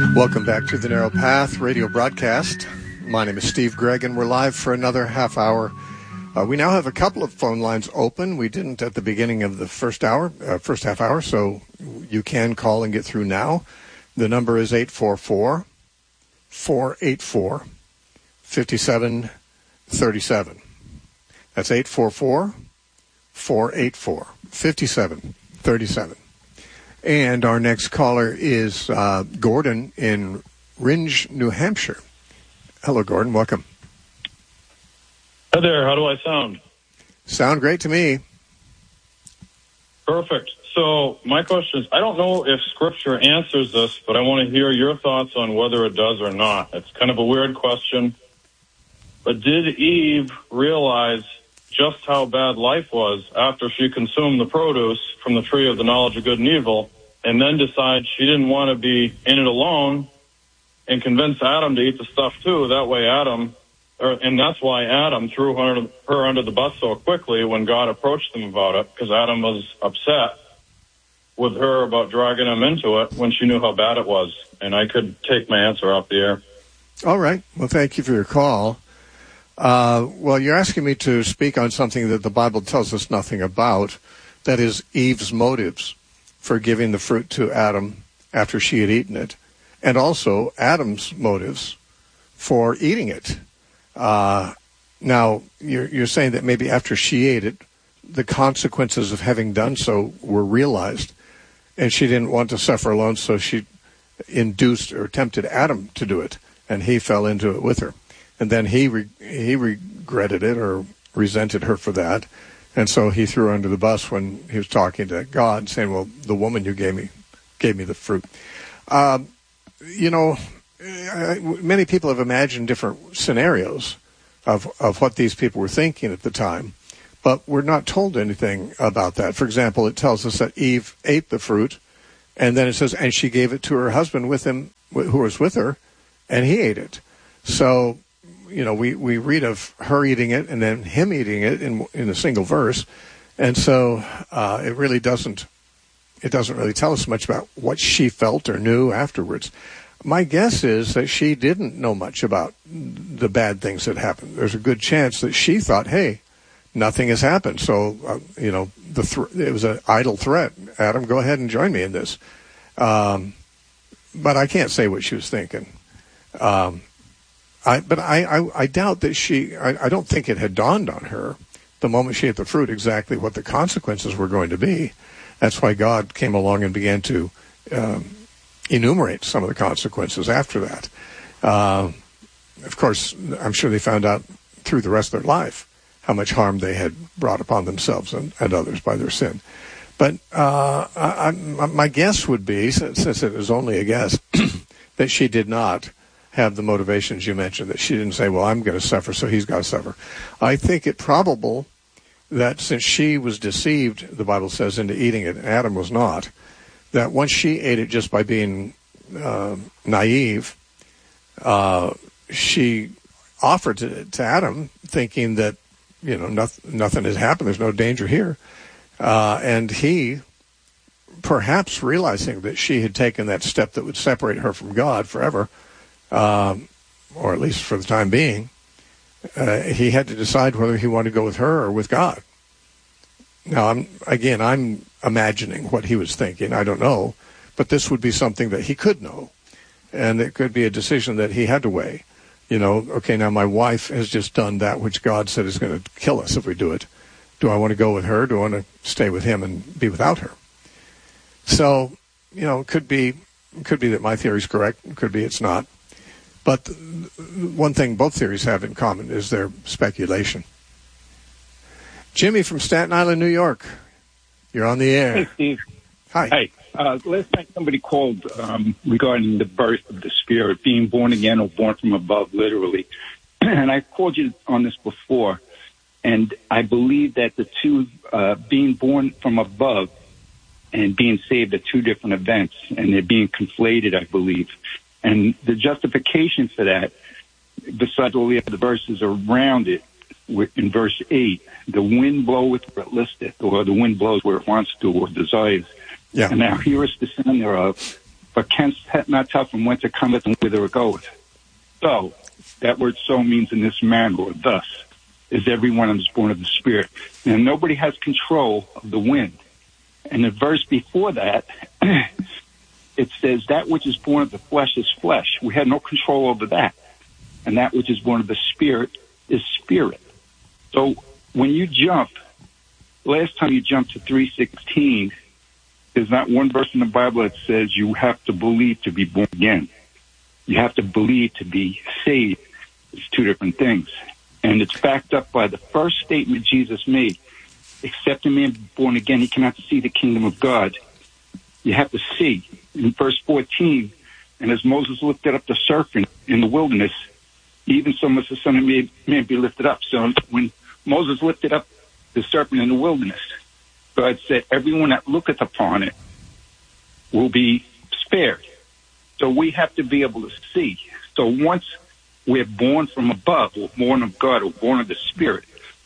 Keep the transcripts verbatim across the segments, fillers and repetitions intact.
Welcome back to the Narrow Path radio broadcast. My name is Steve Gregg, and we're live for another half hour. Uh, we now have a couple of phone lines open. We didn't at the beginning of the first hour, uh, first half hour, so you can call and get through now. The number is eight four four, four eight four, five seven three seven. That's eight four four, four eight four, five seven three seven. And our next caller is uh, Gordon in Rindge, New Hampshire. Hello, Gordon. Welcome. Hi there. How do I sound? Sound great to me. Perfect. So my question is, I don't know if Scripture answers this, but I want to hear your thoughts on whether it does or not. It's kind of a weird question. But did Eve realize just how bad life was after she consumed the produce from the tree of the knowledge of good and evil, and then decide she didn't want to be in it alone and convince Adam to eat the stuff too? That way Adam, or, and that's why Adam threw her, her under the bus so quickly when God approached them about it, because Adam was upset with her about dragging him into it when she knew how bad it was. And I could take my answer off the air. All right. Well, thank you for your call. Uh, well, you're asking me to speak on something that the Bible tells us nothing about. That is Eve's motives for giving the fruit to Adam after she had eaten it, and also Adam's motives for eating it. Uh, now, you're, you're saying that maybe after she ate it, the consequences of having done so were realized, and she didn't want to suffer alone, so she induced or tempted Adam to do it, and he fell into it with her. And then he re- he regretted it or resented her for that. And so he threw her under the bus when he was talking to God, saying, well, the woman you gave me gave me the fruit. Uh, you know, many people have imagined different scenarios of, of what these people were thinking at the time, but we're not told anything about that. For example, it tells us that Eve ate the fruit, and then it says, and she gave it to her husband with him, who was with her, and he ate it. So, you know, we, we read of her eating it and then him eating it in in a single verse, and so uh, it really doesn't it doesn't really tell us much about what she felt or knew afterwards. My guess is that she didn't know much about the bad things that happened. There's a good chance that she thought, hey, nothing has happened, so uh, you know, the th- it was an idle threat. Adam, go ahead and join me in this. Um, but I can't say what she was thinking. Um, I, but I, I, I doubt that she, I, I don't think it had dawned on her the moment she ate the fruit exactly what the consequences were going to be. That's why God came along and began to um, enumerate some of the consequences after that. Uh, of course, I'm sure they found out through the rest of their life how much harm they had brought upon themselves and, and others by their sin. But uh, I, I, my guess would be, since, since it is only a guess, that she did not have the motivations you mentioned, that she didn't say, well, I'm going to suffer, so he's got to suffer. I think it probable that since she was deceived, the Bible says, into eating it, and Adam was not, that once she ate it just by being uh, naive, uh, she offered to, to Adam, thinking that, you know, nothing, nothing has happened, there's no danger here. Uh, and he, perhaps realizing that she had taken that step that would separate her from God forever, Um, or at least for the time being, uh, he had to decide whether he wanted to go with her or with God. Now, I'm, again, I'm imagining what he was thinking. I don't know. But this would be something that he could know. And it could be a decision that he had to weigh. You know, okay, now my wife has just done that which God said is going to kill us if we do it. Do I want to go with her? Do I want to stay with him and be without her? So, you know, it could be, it could be that my theory is correct. It could be it's not. But one thing both theories have in common is their speculation. Jimmy from Staten Island, New York. You're on the air. Hey, Steve. Hi. Hi. Uh, last night somebody called um, regarding the birth of the Spirit, being born again or born from above, literally. And I called you on this before, and I believe that the two, uh, being born from above and being saved, are two different events, and they're being conflated, I believe. And the justification for that, besides all the other verses around it, in verse eight, the wind bloweth where it listeth, or the wind blows where it wants to or desires. Yeah. And thou hearest the sound thereof, but canst not tell from whence it cometh and whither it goeth. So, that word so means in this manner, or thus, is everyone that is born of the Spirit. Now, nobody has control of the wind. And the verse before that, it says, that which is born of the flesh is flesh. We have no control over that. And that which is born of the Spirit is spirit. So, when you jump, last time you jumped to three sixteen, there's not one verse in the Bible that says you have to believe to be born again. You have to believe to be saved. It's two different things. And it's backed up by the first statement Jesus made. Except a man be born again, he cannot see the kingdom of God. You have to see. In verse fourteen, and as Moses lifted up the serpent in the wilderness, even so must the Son of Man be lifted up. So when Moses lifted up the serpent in the wilderness, God said, everyone that looketh upon it will be spared. So we have to be able to see. So once we're born from above, or born of God, or born of the Spirit,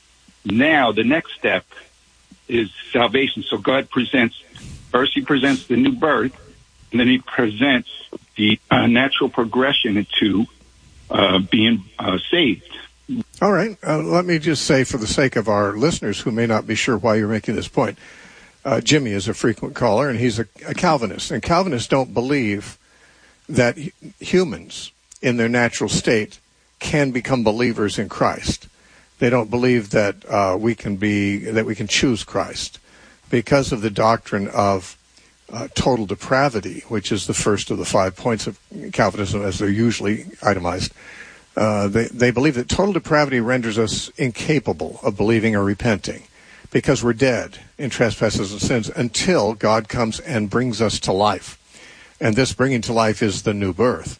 now the next step is salvation. So God presents, first he presents the new birth, and then he presents the uh, natural progression into uh, being uh, saved. All right. Uh, let me just say, for the sake of our listeners who may not be sure why you're making this point, uh, Jimmy is a frequent caller, and he's a, a Calvinist. And Calvinists don't believe that h- humans in their natural state can become believers in Christ. They don't believe that uh, we can be that we can choose Christ because of the doctrine of uh, total depravity, which is the first of the five points of Calvinism, as they're usually itemized. Uh, they, they believe that total depravity renders us incapable of believing or repenting because we're dead in trespasses and sins until God comes and brings us to life. And this bringing to life is the new birth.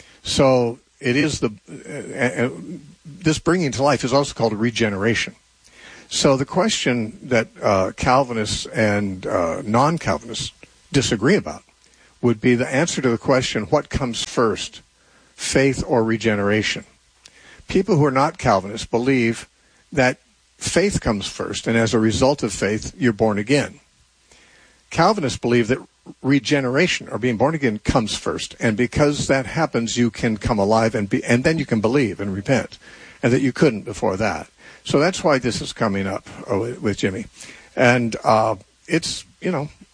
So it is the uh, uh, this bringing to life is also called regeneration. So the question that uh, Calvinists and uh, non-Calvinists disagree about would be the answer to the question, what comes first, faith or regeneration? People who are not Calvinists believe that faith comes first, and as a result of faith, you're born again. Calvinists believe that regeneration, or being born again, comes first, and because that happens, you can come alive and be, and then you can believe and repent, and that you couldn't before that. So that's why this is coming up uh, with Jimmy, and uh, it's you know